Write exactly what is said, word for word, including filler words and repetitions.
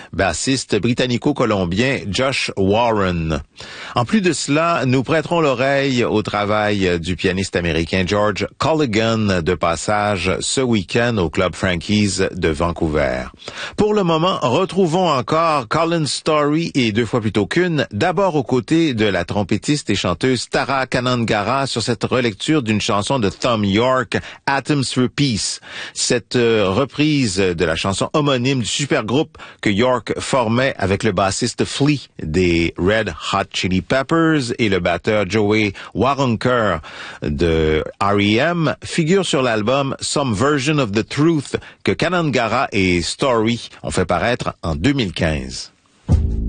bassiste britannico-colombien Josh Warren. En plus de cela, nous prêterons l'oreille au travail du pianiste américain George Colligan de passage ce week-end au Club Frankie's de Vancouver. Pour le moment, retrouvons encore Colin Story et deux fois plutôt qu'une, d'abord aux côtés de la trompettiste et chanteuse Tara Kanangara sur cette relecture d'une chanson de Thom Yorke, Atoms for Peace. Cette euh, reprise de la chanson homonyme du supergroupe que Yorke formait avec le bassiste Flea des Red Hot Chili Peppers et le batteur Joey Waronker de R E M figure sur l'album Some Version of the Truth que Kanangara et Story ont fait paraître en deux mille quinze.